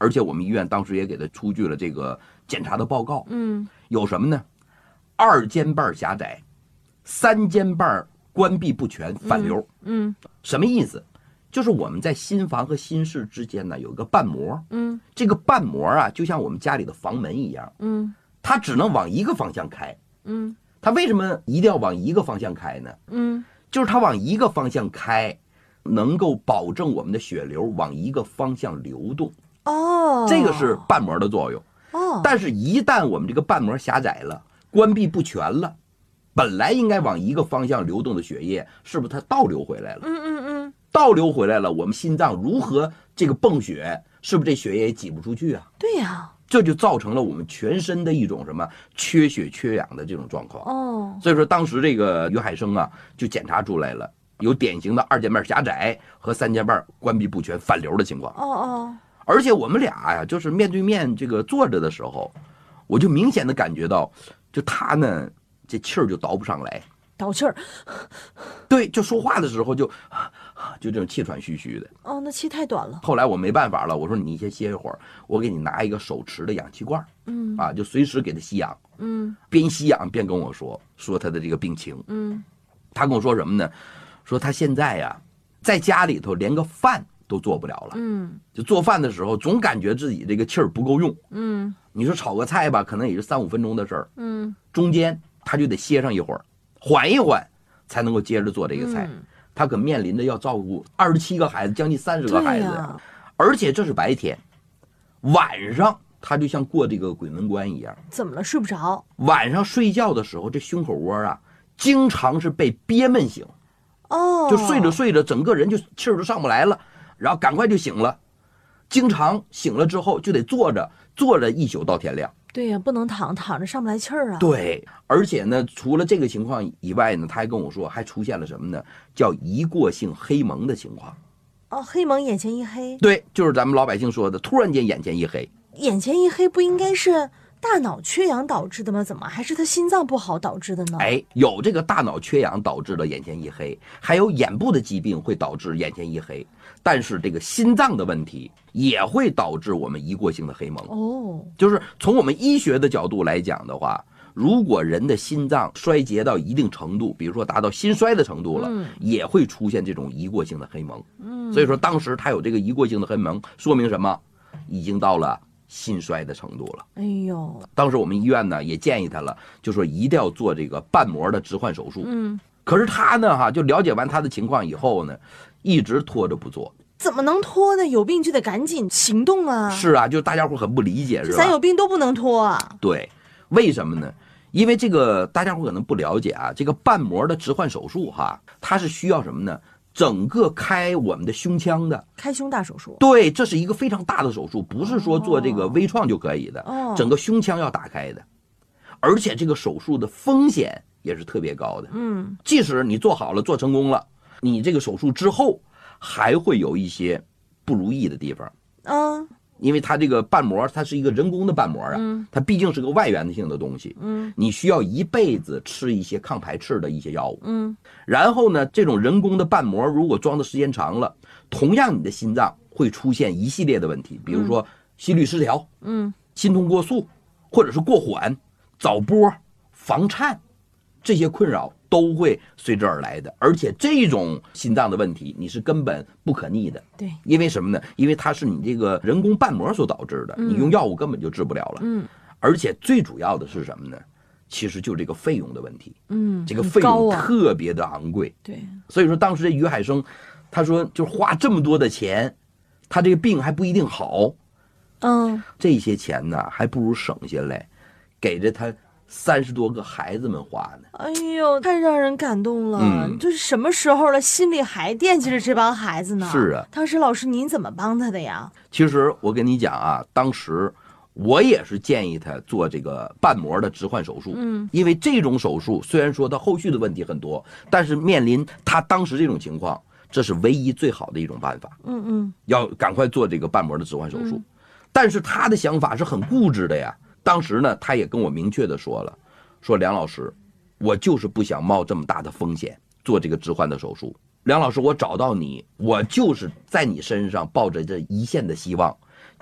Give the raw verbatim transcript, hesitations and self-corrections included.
而且我们医院当时也给他出具了这个检查的报告。 嗯， 有什么呢？二尖瓣狭窄，三尖瓣关闭不全，反流。 嗯，嗯什么意思？就是我们在心房和心室之间呢有一个瓣膜。 嗯， 这个瓣膜啊，就像我们家里的房门一样。 嗯， 它只能往一个方向开。 嗯， 它为什么一定要往一个方向开呢？ 嗯， 就是它往一个方向开，能够保证我们的血流往一个方向流动。 哦， 这个是瓣膜的作用。 哦， 但是，一旦我们这个瓣膜狭窄了，关闭不全了，本来应该往一个方向流动的血液，是不是它倒流回来了？ 嗯嗯嗯， 倒流回来了，我们心脏如何这个泵血，是不是这血液也挤不出去啊？ 对呀、啊， 这就造成了我们全身的一种什么缺血缺氧的这种状况。 哦， 所以说当时这个于海生啊，就检查出来了有典型的二尖瓣狭窄和三尖瓣关闭不全反流的情况。 哦哦， 而且我们俩呀，就是面对面这个坐着的时候，我就明显的感觉到，就他呢，这气儿就倒不上来， 倒气儿。 对，就说话的时候就就这种气喘吁吁的。 哦，那气太短了。 后来我没办法了，我说你先歇一会儿，我给你拿一个手持的氧气罐， 嗯啊，就随时给他吸氧， 嗯， 边吸氧边跟我说说他的这个病情。 嗯， 他跟我说什么呢？说他现在呀，在家里头连个饭都做不了了。 嗯， 就做饭的时候总感觉自己这个气儿不够用。 嗯， 你说炒个菜吧，可能也是三五分钟的事儿。 嗯， 中间他就得歇上一会儿，缓一缓，才能够接着做这个菜。 嗯， 他可面临着要照顾二十七个孩子，将近三十个孩子， 呀， 而且这是白天，晚上他就像过这个鬼门关一样。 怎么了？睡不着？ 晚上睡觉的时候，这胸口窝啊，经常是被憋闷醒。 哦， 就睡着睡着，整个人就气儿都上不来了，然后赶快就醒了。经常醒了之后就得坐着，坐着一宿到天亮。 对呀，不能躺，躺着上不来气儿啊。 对，而且呢，除了这个情况以外呢，他还跟我说，还出现了什么呢？叫一过性黑蒙的情况。 哦，黑蒙，眼前一黑。 对，就是咱们老百姓说的，突然间眼前一黑。 眼前一黑不应该是大脑缺氧导致的吗？怎么还是他心脏不好导致的呢？ 哎，有这个大脑缺氧导致了眼前一黑，还有眼部的疾病会导致眼前一黑，但是这个心脏的问题也会导致我们一过性的黑蒙。 哦， 就是从我们医学的角度来讲的话，如果人的心脏衰竭到一定程度，比如说达到心衰的程度了， 嗯， 也会出现这种一过性的黑蒙。 嗯， 所以说当时他有这个一过性的黑蒙，说明什么？已经到了心衰的程度了。 哎呦， 当时我们医院呢也建议他了，就说一定要做这个瓣膜的置换手术。 嗯， 可是他呢哈，就了解完他的情况以后呢，一直拖着不做。 怎么能拖呢？有病就得赶紧行动啊！ 是啊，就大家伙很不理解，是吧？ 咱有病都不能拖啊！ 对，为什么呢？因为这个大家伙可能不了解啊，这个瓣膜的置换手术哈，它是需要什么呢？整个开我们的胸腔的， 开胸大手术。 对，这是一个非常大的手术，不是说做这个微创就可以的， 哦， 整个胸腔要打开的，而且这个手术的风险也是特别高的。 嗯， 即使你做好了，做成功了，你这个手术之后还会有一些不如意的地方。 嗯， 因为它这个瓣膜，它是一个人工的瓣膜啊， 嗯， 它毕竟是个外源性的东西， 嗯， 你需要一辈子吃一些抗排斥的一些药物， 嗯， 然后呢，这种人工的瓣膜如果装的时间长了，同样你的心脏会出现一系列的问题，比如说心律失调， 嗯， 心痛过速，或者是过缓、早搏、房颤，这些困扰都会随之而来的。而且这种心脏的问题你是根本不可逆的。 对， 因为什么呢？因为它是你这个人工瓣膜所导致的， 嗯， 你用药物根本就治不了了。 嗯， 而且最主要的是什么呢？其实就这个费用的问题。 嗯， 这个费用啊， 特别的昂贵。 对， 所以说当时这于海生，他说就花这么多的钱，他这个病还不一定好。 嗯， 这些钱呢，还不如省下来，给着他三十多个孩子们花呢。 哎呦，太让人感动了！ 嗯， 这是什么时候了，心里还惦记着这帮孩子呢？ 是啊， 当时老师您怎么帮他的呀？ 其实我跟你讲啊，当时我也是建议他做这个瓣膜的置换手术。 嗯， 因为这种手术虽然说他后续的问题很多，但是面临他当时这种情况，这是唯一最好的一种办法。 嗯嗯， 要赶快做这个瓣膜的置换手术。 嗯， 但是他的想法是很固执的呀。当时呢，他也跟我明确的说了，说梁老师，我就是不想冒这么大的风险做这个置换的手术。梁老师，我找到你，我就是在你身上抱着这一线的希望，